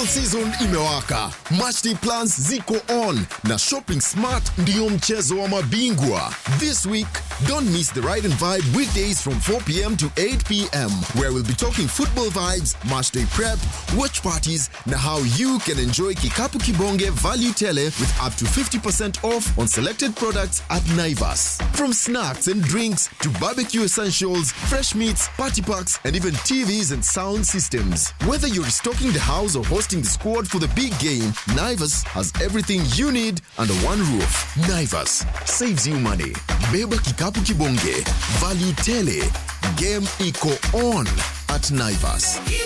Football season imewaka. Matchday plans ziko on na shopping smart ndio mchezo wa mabingwa. This week, don't miss the Ride and Vibe weekdays from 4 p.m. to 8 p.m. where we'll be talking football vibes, matchday prep, watch parties na how you can enjoy Kikapu Kibonge Value Tele with up to 50% off on selected products at Naivas. From snacks and drinks to barbecue essentials, fresh meats, party packs, and even TVs and sound systems. Whether you're restocking the house or hosting the squad for the big game, Naivas has everything you need under one roof. Naivas saves you money. Beba Kikapu Kibonge Value Tele. Game iko on at Naivas.